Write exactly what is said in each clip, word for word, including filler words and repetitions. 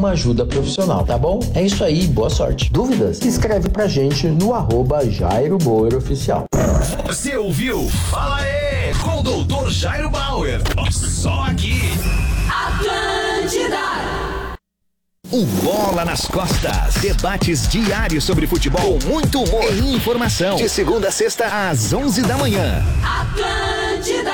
uma ajuda profissional, tá bom? É isso aí, boa sorte. Dúvidas? Escreve pra gente no arroba Jairo Bauer Oficial. Você ouviu? Fala aí, com o doutor Jairo Bauer. Só aqui. Atlântida. O Bola nas Costas. Debates diários sobre futebol, muito humor e informação. De segunda a sexta, às onze da manhã. Atlântida.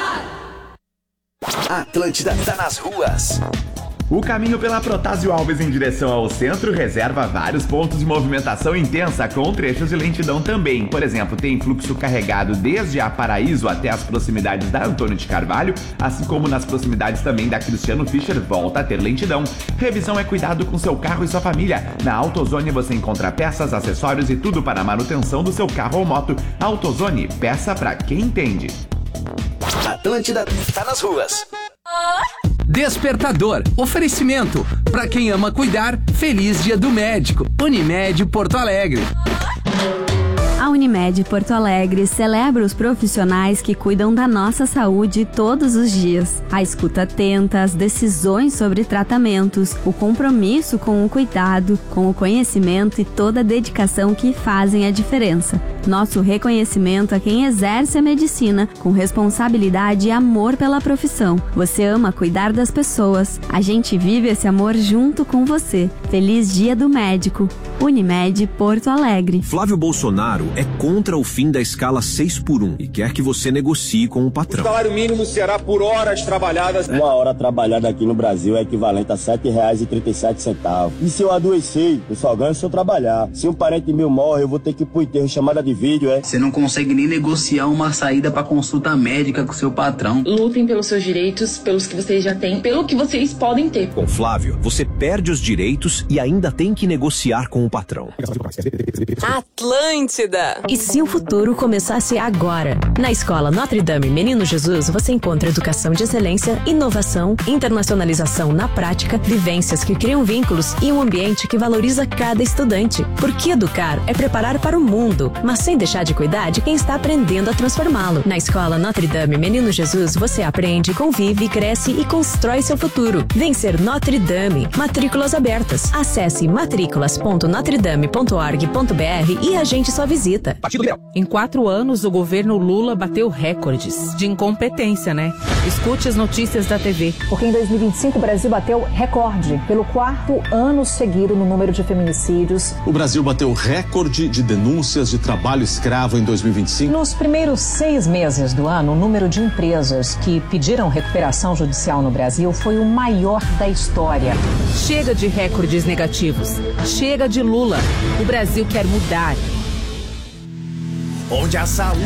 Atlântida tá nas ruas. O caminho pela Protásio Alves em direção ao centro reserva vários pontos de movimentação intensa, com trechos de lentidão também. Por exemplo, tem fluxo carregado desde a Paraíso até as proximidades da Antônio de Carvalho, assim como nas proximidades também da Cristiano Fischer, volta a ter lentidão. Revisão é cuidado com seu carro e sua família. Na AutoZone você encontra peças, acessórios e tudo para a manutenção do seu carro ou moto. AutoZone, peça pra quem entende. Atlântida tá nas ruas. Despertador. Oferecimento. Pra quem ama cuidar, feliz dia do médico. Unimed Porto Alegre. A Unimed Porto Alegre celebra os profissionais que cuidam da nossa saúde todos os dias. A escuta atenta, as decisões sobre tratamentos, o compromisso com o cuidado, com o conhecimento e toda a dedicação que fazem a diferença. Nosso reconhecimento a quem exerce a medicina com responsabilidade e amor pela profissão. Você ama cuidar das pessoas. A gente vive esse amor junto com você. Feliz Dia do Médico. Unimed Porto Alegre. Flávio Bolsonaro é contra o fim da escala seis por um e quer que você negocie com o patrão. O salário mínimo será por horas trabalhadas. Uma hora trabalhada aqui no Brasil é equivalente a sete reais e trinta e sete centavos. E se eu adoecer, eu só ganho se eu trabalhar. Se um parente meu morre, eu vou ter que ir pro enterro, chamada de vídeo, é? Você não consegue nem negociar uma saída pra consulta médica com seu patrão. Lutem pelos seus direitos, pelos que vocês já têm, pelo que vocês podem ter. Com Flávio, você perde os direitos e ainda tem que negociar com o patrão. Atlântida! E se o futuro começasse agora? Na Escola Notre Dame Menino Jesus, você encontra educação de excelência, inovação, internacionalização na prática, vivências que criam vínculos e um ambiente que valoriza cada estudante. Porque educar é preparar para o mundo, mas sem deixar de cuidar de quem está aprendendo a transformá-lo. Na Escola Notre Dame Menino Jesus, você aprende, convive, cresce e constrói seu futuro. Vencer Notre Dame. Matrículas abertas. Acesse matrículas ponto notre dame ponto org ponto br e agende sua visita. Em quatro anos, o governo Lula bateu recordes de incompetência, né? Escute as notícias da T V. Porque em dois mil e vinte e cinco o Brasil bateu recorde pelo quarto ano seguido no número de feminicídios. O Brasil bateu recorde de denúncias de trabalho escravo em dois mil e vinte e cinco. Nos primeiros seis meses do ano, o número de empresas que pediram recuperação judicial no Brasil foi o maior da história. Chega de recordes negativos. Chega de Lula. O Brasil quer mudar. Onde a saúde